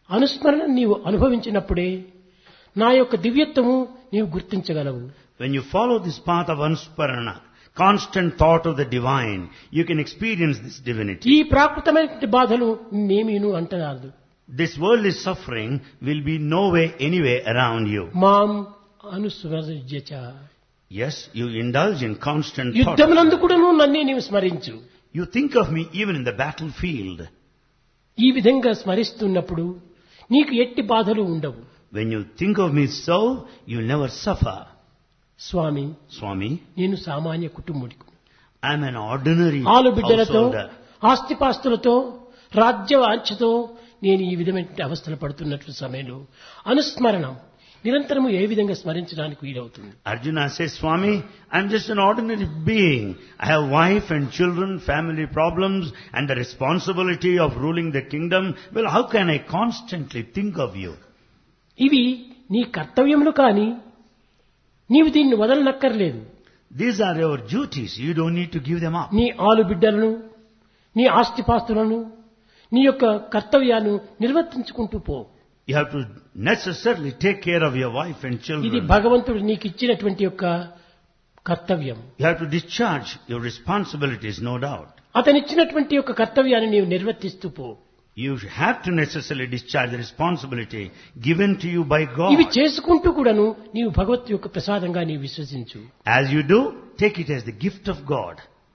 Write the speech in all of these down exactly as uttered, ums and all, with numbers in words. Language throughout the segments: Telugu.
అనుస్మరణ నీవు అనుభవించినప్పుడే నా యొక్క దివ్యత్వము నీవు గుర్తించగలవు. When you follow this path of Anusparana, constant thought of the divine, you can experience this divinity. ఈ ప్రాకృతమైనటువంటి బాధలు నేమీను అంటరాదు. This worldly suffering will be no way, anyway around you. మాం అనుస్మరజ్యచ. Yes, you indulge in constant thought. యుద్ధమునందు కూడాను నన్నే నీవు స్మరించు. You think of me even in the battlefield. ఈ విధంగా స్మరిస్తున్నప్పుడు నీకు ఎట్టి బాధలు ఉండవు. When you think of me so, you'll never suffer. Swamy, Swami, నేను సామాన్య కుటుంబుడికి. I'm an ordinary ఆలు బిడ్డలతో, householder. ఆస్తిపాస్తులతో, రాజ్య వాంఛతో నేను ఈ విధమైన అవస్థలు పడుతున్నట్లు సమయంలో అనుస్మరణం నిరంతరము ఏ విధంగా స్మరించడానికి వీలవుతుంది? Arjuna says, Swami, I'm just an ordinary being. I have wife and children, family problems, and the responsibility of ruling the kingdom. Well, how can I constantly think of you? ఇవి నీ కర్తవ్యములు కాని నీవు దీన్ని వదలనక్కర్లేదు. These are your duties. You don't need to give them up. నీ ఆలు బిడ్డలను, నీ ఆస్తిపాస్తులను, నీ యొక్క కర్తవ్యాన్ని నిర్వర్తించుకుంటూ పో. You have to necessarily take care of your wife and ఇది children. భగవంతుడు నీకు ఇచ్చినటువంటి యొక్క కర్తవ్యం. You have to discharge your responsibilities, no doubt. అతనిచ్చినటువంటి యొక్క కర్తవ్యాన్ని నీవు నిర్వర్తిస్తూ పో. You have to necessarily discharge the responsibility given to you by God. ఇవి చేసుకుంటూ కూడాను నీవు భగవత్ యొక్క ప్రసాదంగా నీవు విశ్వసించు. As you do, take it as the gift of God.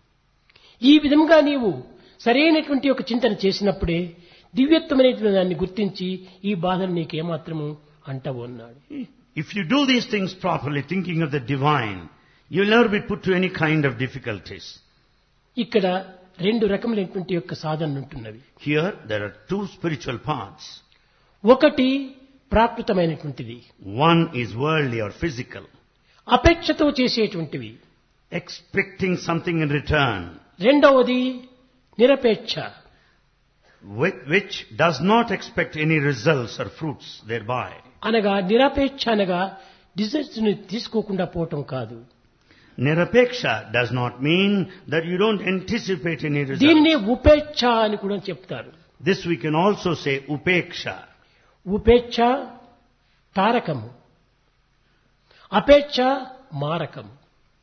ఈ విధంగా నీవు సరైనటువంటి యొక్క చింతన చేసినప్పుడే దివ్యత్వమైనటువంటి దాన్ని గుర్తించి ఈ బాధలు నీకు ఏమాత్రము అంటవు అన్నాడు. If you do these things properly, thinking of the divine, you will never be put to any kind of difficulties. ఇక్కడ రెండు రకములైనటువంటి యొక్క సాధనలు ఉంటున్నవి. Here, there are two spiritual paths. ఒకటి ప్రాకృతమైనటువంటిది, One is worldly or physical, అపేక్షతో చేసేటువంటివి. expecting something in return, రెండవది నిరపేక్ష, with which does not expect any results or fruits thereby. అనగా నిరపేక్ష అనగా డిజైర్స్ ని తీసుకోకుండా పోవటం కాదు. Nirapeksha does not mean that you don't anticipate any results. దీనిని ఉపేక్ష అని కూడా చెప్తారు. This we can also say upeksha. ఉపేక్ష తారకము, అపేక్ష మారకము.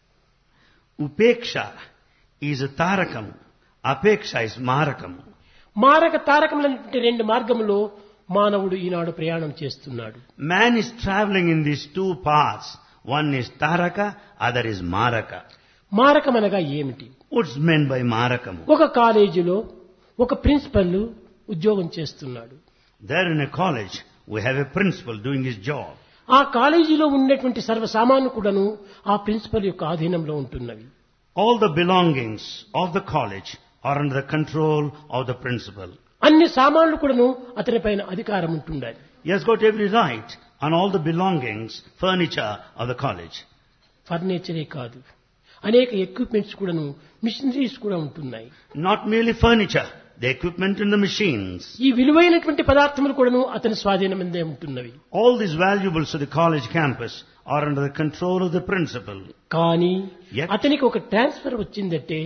Upeksha is a tarakam. Apeksha is marakam. మారక తారకములైనటువంటి రెండు మార్గములో మానవుడు ఈనాడు ప్రయాణం చేస్తున్నాడు. Man is traveling in these two paths. One is taraka, other is maraka. మారకం అనగా ఏమిటి? What's meant by marakam? ఒక కాలేజీలో ఒక ప్రిన్సిపల్ ఉద్యోగం చేస్తున్నాడు. There in a college, we have a principal doing his job. ఆ కాలేజీలో ఉన్నటువంటి సర్వసామాన్లు కూడాను ఆ ప్రిన్సిపల్ యొక్క ఆధీనంలో ఉంటున్నవి. All the belongings of the college are under the control of the principal. అన్ని సామాన్లు కూడాను అతని పైన అధికారం ఉంటుండాలి. He has got every right on all the belongings, furniture of the college. ఫర్నిచరే కాదు, అనేక ఎక్విప్మెంట్స్ కూడాను, మిషనరీస్ కూడా ఉంటున్నాయి. Not merely furniture, the equipment and the machines. ఈ విలువైనటువంటి పదార్థములు కూడాను అతని స్వాధీనమందే ఉంటున్నవి. All these valuables of the college campus are under the control of the principal. కానీ Yet- అతనికి ఒక ట్రాన్స్ఫర్ వచ్చిందంటే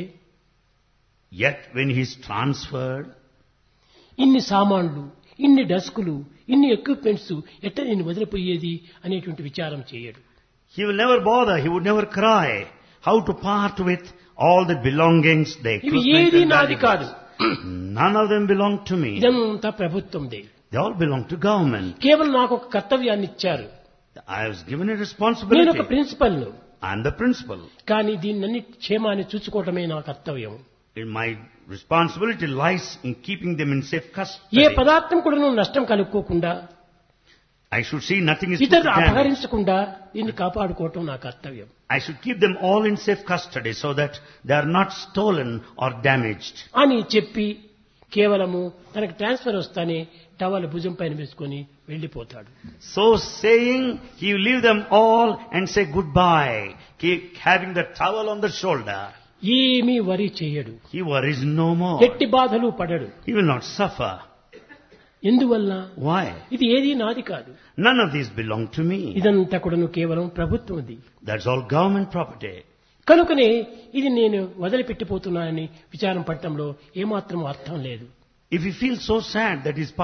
Yet when he is transferred, ఇన్ని సామాన్లు, ఇన్ని డస్కులు, ఇన్ని ఎక్విప్మెంట్స్ ఎట్ట నేను వదిలిపోయేది అనేటువంటి విచారం చేయడు. he will never bother, he would never cry how to part with all the belongings, the ఇవి equipment ఏది and నాది కాదు, valuables. None of them belong to me. ఇదంతా ప్రభుత్వందే. They all belong to government. కేవలం నాకు ఒక కర్తవ్యాన్ని ఇచ్చారు. I was given a నేను ఒక responsibility. ప్రిన్సిపల్ను, I am the principal. కానీ దీన్ని క్షేమాన్ని చూసుకోవటమే నా కర్తవ్యం. My responsibility lies in keeping them in safe A custody. పదార్థం కూడా నువ్వు నష్టం కలుక్కోకుండా, I should see nothing is put to ఇతరులు damage. అపహరించకుండా దీన్ని కాపాడుకోవటం నా కర్తవ్యం I should keep them all in safe custody so that they are not stolen or damaged. అని చెప్పి కేవలము తనకు ట్రాన్స్ఫర్ వస్తానే టవల్ భుజం పైన వేసుకొని వెళ్లిపోతాడు. So saying, he will leave them all and say goodbye, keep having the towel on the shoulder. ఏమీ వరి చేయడు, He worries no more. ఎట్టి బాధలు పడడు. He will not suffer. ఎందువల్ల? Why? ఇది ఏది నాది కాదు, None of these belong to me. ఇదంతా కూడాను కేవలం ప్రభుత్వంది. That's all government property. కనుకనే ఇది నేను వదిలిపెట్టిపోతున్నానని విచారం పడటంలో ఏమాత్రం అర్థం లేదు. If you feel so sad that is